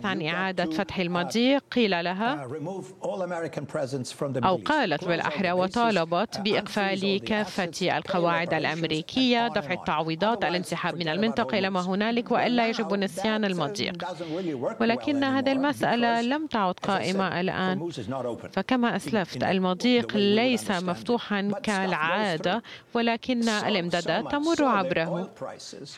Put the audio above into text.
تتحدث عن إعادة فتح المضيق قيل لها أو قالت بالأحرى وطالبت بإقفال كافة القواعد الأمريكية، دفع التعويضات، الانسحاب من المنطقة إلى ما هنالك، وإلا يجب نسيان المضيق. ولكن هذه المسألة لم تعد قائمة الآن، فكما أسلفت المضيق ليس مفتوحا كالعادة، ولكن الإمدادات تمر عبره.